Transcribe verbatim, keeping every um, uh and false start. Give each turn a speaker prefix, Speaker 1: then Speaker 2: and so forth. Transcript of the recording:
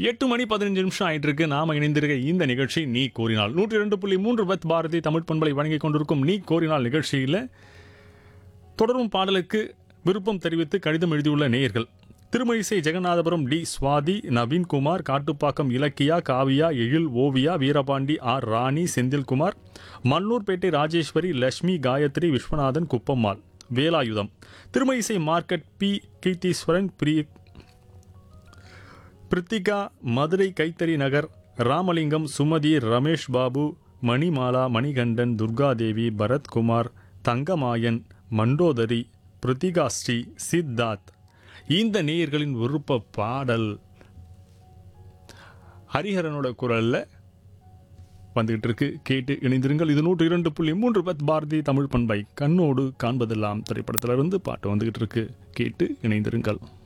Speaker 1: எட்டு மணி பதினஞ்சு நிமிஷம் ஆயிட்டு இருக்கு. நாம இணைந்திருக்க இந்த நிகழ்ச்சி நீ கோரினால் நூற்றி இரண்டு புள்ளி மூன்று பத் பாரதி தமிழ் பண்பலை வழங்கிக் கொண்டிருக்கும் நீ கோரினால் நிகழ்ச்சியில் தொடரும் பாடலுக்கு விருப்பம் தெரிவித்து கடிதம் எழுதியுள்ள நேயர்கள் திருமழிசை ஜெகநாதபுரம் டி சுவாதி, நவீன்குமார், காட்டுப்பாக்கம் இலக்கியா, காவியா, எழில், ஓவியா, வீரபாண்டி, ஆர் ராணி, செந்தில்குமார், மன்னூர்பேட்டை ராஜேஸ்வரி, லட்சுமி, காயத்ரி, விஸ்வநாதன், குப்பம்மாள், வேலாயுதம், திருமழிசை மார்க்கெட் பி கீர்த்தீஸ்வரன், பிரி பிரித்திகா, மதுரை கைத்தறி நகர், ராமலிங்கம், சுமதி, ரமேஷ் பாபு, மணிமாலா, மணிகண்டன், துர்காதேவி, பரத்குமார், தங்கமாயன், மண்டோதரி, பிரித்திகா ஸ்ரீ, சித்தார்த். இந்த நேயர்களின் விருப்ப பாடல் ஹரிஹரனோட குரல்ல வந்துகிட்டு இருக்கு. கேட்டு இணைந்திருங்கள். இது நூற்று இரண்டு புள்ளி மூன்று பத் பாரதி தமிழ் பண்பை. கண்ணோடு காண்பதெல்லாம் திரைப்படத்திலிருந்து பாட்டு வந்துகிட்டு இருக்கு. கேட்டு இணைந்திருங்கள்.